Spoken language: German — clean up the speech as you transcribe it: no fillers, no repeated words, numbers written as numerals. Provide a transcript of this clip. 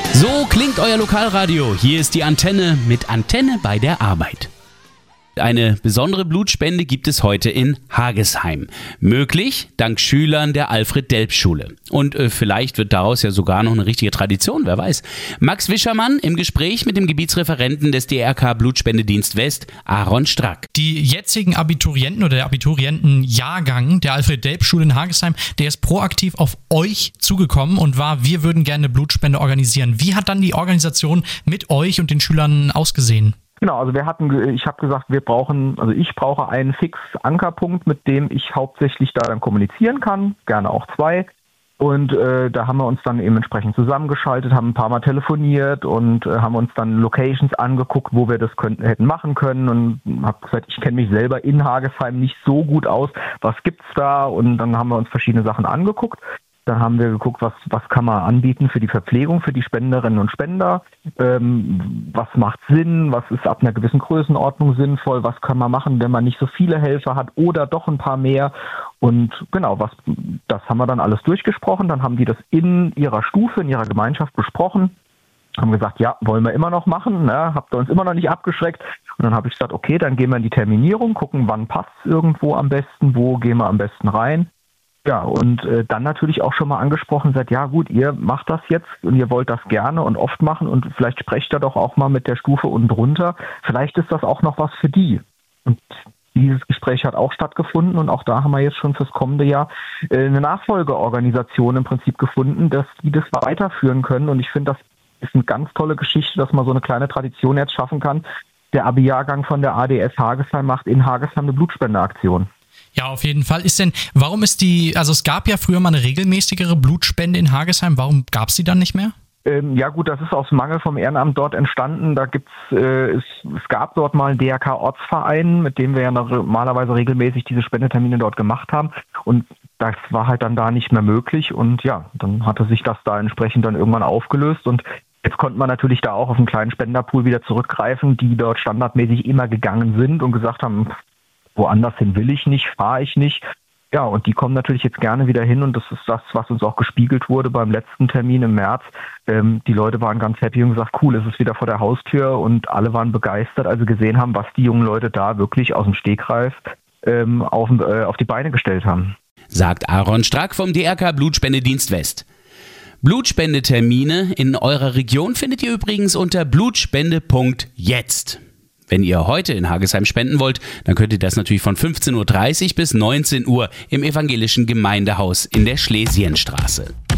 So klingt euer Lokalradio. Hier ist die Antenne mit Antenne bei der Arbeit. Eine besondere Blutspende gibt es heute in Hagesheim. Möglich dank Schülern der Alfred-Delp-Schule. Und vielleicht wird daraus ja sogar noch eine richtige Tradition, wer weiß. Max Wischermann im Gespräch mit dem Gebietsreferenten des DRK Blutspendedienst West, Aaron Strack. Die jetzigen Abiturienten oder der Abiturientenjahrgang der Alfred-Delp-Schule in Hagesheim, der ist proaktiv auf euch zugekommen und wir würden gerne eine Blutspende organisieren. Wie hat dann die Organisation mit euch und den Schülern ausgesehen? Genau, also ich habe gesagt, ich brauche einen Fix-Ankerpunkt, mit dem ich hauptsächlich da dann kommunizieren kann, gerne auch 2. Und da haben wir uns dann eben entsprechend zusammengeschaltet, haben ein paar Mal telefoniert und haben uns dann Locations angeguckt, wo wir das hätten machen können, und habe gesagt, ich kenne mich selber in Hagesheim nicht so gut aus, was gibt's da? Und dann haben wir uns verschiedene Sachen angeguckt. Dann haben wir geguckt, was kann man anbieten für die Verpflegung, für die Spenderinnen und Spender, was macht Sinn, was ist ab einer gewissen Größenordnung sinnvoll, was kann man machen, wenn man nicht so viele Helfer hat oder doch ein paar mehr. Und genau, das haben wir dann alles durchgesprochen. Dann haben die das in ihrer Stufe, in ihrer Gemeinschaft besprochen, haben gesagt, ja, wollen wir immer noch machen, ne? Habt ihr uns immer noch nicht abgeschreckt. Und dann habe ich gesagt, okay, dann gehen wir in die Terminierung, gucken, wann passt es irgendwo am besten, wo gehen wir am besten rein. Ja, und dann natürlich auch schon mal angesprochen, sagt, ja gut, ihr macht das jetzt und ihr wollt das gerne und oft machen und vielleicht sprecht ihr doch auch mal mit der Stufe unten drunter. Vielleicht ist das auch noch was für die. Und dieses Gespräch hat auch stattgefunden und auch da haben wir jetzt schon fürs kommende Jahr eine Nachfolgeorganisation im Prinzip gefunden, dass die das weiterführen können. Und ich finde, das ist eine ganz tolle Geschichte, dass man so eine kleine Tradition jetzt schaffen kann. Der Abi-Jahrgang von der ADS Hagesheim macht in Hagesheim eine Blutspendeaktion. Ja, auf jeden Fall. Es gab ja früher mal eine regelmäßigere Blutspende in Hagesheim. Warum gab es die dann nicht mehr? Ja gut, das ist aus Mangel vom Ehrenamt dort entstanden. Es gab dort mal einen DRK-Ortsverein, mit dem wir ja normalerweise regelmäßig diese Spendetermine dort gemacht haben. Und das war halt dann da nicht mehr möglich. Und ja, dann hatte sich das da entsprechend dann irgendwann aufgelöst. Und jetzt konnte man natürlich da auch auf einen kleinen Spenderpool wieder zurückgreifen, die dort standardmäßig immer gegangen sind und gesagt haben, woanders hin will ich nicht, fahre ich nicht. Ja, und die kommen natürlich jetzt gerne wieder hin und das ist das, was uns auch gespiegelt wurde beim letzten Termin im März. Die Leute waren ganz happy und gesagt, cool, es ist wieder vor der Haustür, und alle waren begeistert, als sie gesehen haben, was die jungen Leute da wirklich aus dem Stegreif auf die Beine gestellt haben. Sagt Aaron Strack vom DRK Blutspendedienst West. Blutspendetermine in eurer Region findet ihr übrigens unter blutspende.jetzt. Wenn ihr heute in Hagesheim spenden wollt, dann könnt ihr das natürlich von 15.30 Uhr bis 19 Uhr im evangelischen Gemeindehaus in der Schlesienstraße.